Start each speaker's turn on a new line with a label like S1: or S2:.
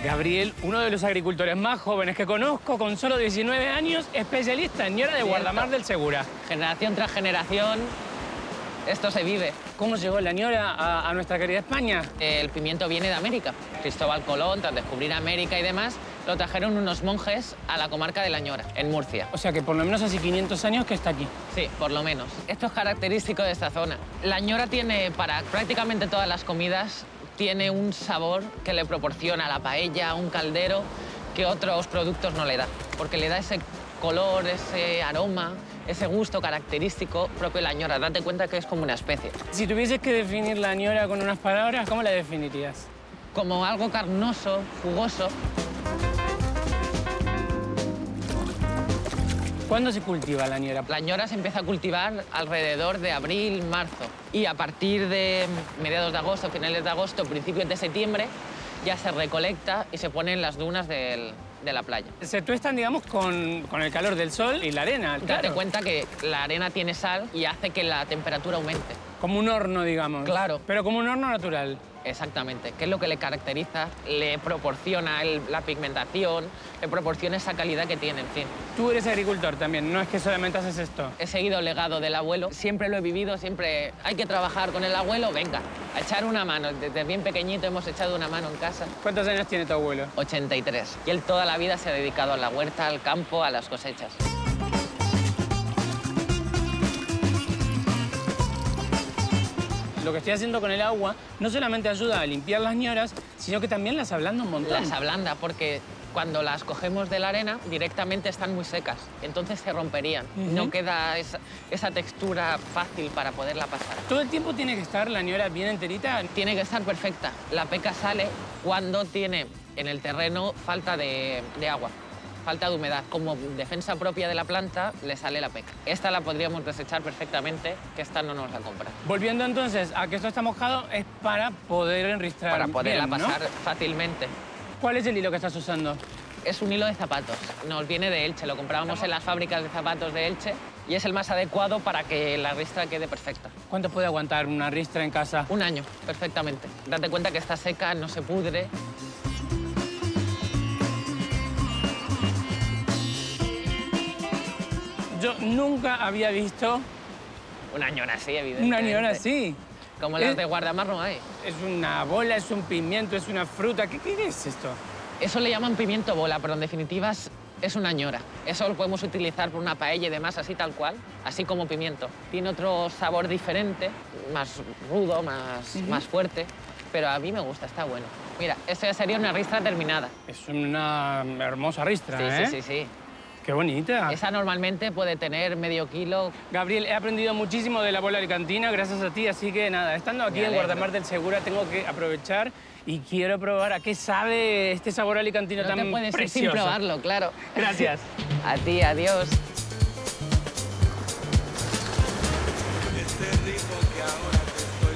S1: Gabriel, uno de los agricultores más jóvenes que conozco, con solo 19 años, especialista en ñora de Guardamar del Segura.
S2: Generación tras generación, esto se vive.
S1: ¿Cómo llegó la ñora a nuestra querida España?
S2: El pimiento viene de América. Cristóbal Colón, tras descubrir América y demás, lo trajeron unos monjes a la comarca de La Ñora, en Murcia.
S1: O sea que por lo menos hace 500 años que está aquí.
S2: Sí, por lo menos. Esto es característico de esta zona. La ñora tiene, para prácticamente todas las comidas, tiene un sabor que le proporciona la paella, un caldero, que otros productos no le da. Porque le da ese color, ese aroma, ese gusto característico propio de la ñora. Date cuenta que es como una especie.
S1: Si tuvieses que definir la ñora con unas palabras, ¿cómo la definirías?
S2: Como algo carnoso, jugoso.
S1: ¿Cuándo se cultiva la ñora?
S2: La ñora se empieza a cultivar alrededor de abril, marzo. Y a partir de mediados de agosto, finales de agosto, principios de septiembre, ya se recolecta y se pone en las dunas de la playa.
S1: Se tuestan, digamos, con el calor del sol y la arena, claro.
S2: Date cuenta que la arena tiene sal y hace que la temperatura aumente.
S1: Como un horno, digamos.
S2: Claro.
S1: Pero como un horno natural.
S2: Exactamente, que es lo que le caracteriza, le proporciona la pigmentación, le proporciona esa calidad que tiene, en fin.
S1: Tú eres agricultor también, no es que solamente haces esto.
S2: He seguido el legado del abuelo, siempre lo he vivido, siempre hay que trabajar con el abuelo, venga, a echar una mano. Desde bien pequeñito hemos echado una mano en casa.
S1: ¿Cuántos años tiene tu abuelo?
S2: 83. Y él toda la vida se ha dedicado a la huerta, al campo, a las cosechas.
S1: Lo que estoy haciendo con el agua no solamente ayuda a limpiar las ñoras, sino que también las ablanda un montón.
S2: Las ablanda porque cuando las cogemos de la arena directamente están muy secas, entonces se romperían. No queda esa textura fácil para poderla pasar.
S1: ¿Todo el tiempo tiene que estar la ñora bien enterita?
S2: Tiene que estar perfecta. La peca sale cuando tiene en el terreno falta de agua. Falta de humedad. Como defensa propia de la planta, le sale la peca. Esta la podríamos desechar perfectamente, que esta no nos la compra.
S1: Volviendo entonces a que esto está mojado, es para poder enristrar
S2: Para poderla
S1: bien, ¿no?
S2: pasar fácilmente.
S1: ¿Cuál es el hilo que estás usando?
S2: Es un hilo de zapatos. Nos viene de Elche, lo comprábamos en las fábricas de zapatos de Elche y es el más adecuado para que la ristra quede perfecta.
S1: ¿Cuánto puede aguantar una ristra en casa?
S2: Un año, perfectamente. Date cuenta que está seca, no se pudre.
S1: Yo nunca había visto
S2: Una ñora así, evidentemente.
S1: una ñora así.
S2: Como las de Guardamar no hay.
S1: Es una bola, es un pimiento, es una fruta. ¿Qué es esto?
S2: Eso le llaman pimiento bola, pero en definitiva es una ñora. Eso lo podemos utilizar por una paella y demás, así tal cual, así como pimiento. Tiene otro sabor diferente, más rudo, más fuerte, pero a mí me gusta, está bueno. Mira, esto ya sería una ristra terminada.
S1: Es una hermosa ristra,
S2: Sí,
S1: ¿eh?
S2: sí, sí, sí.
S1: Qué bonita.
S2: Esa normalmente puede tener medio kilo.
S1: Gabriel, he aprendido muchísimo de la bola alicantina gracias a ti, así que nada, estando aquí
S2: Me
S1: en
S2: alegro.
S1: Guardamar del Segura tengo que aprovechar y quiero probar a qué sabe este sabor alicantino
S2: No
S1: tan
S2: te puedes ir sin
S1: precioso.
S2: probarlo, claro.
S1: Gracias.
S2: A ti, adiós.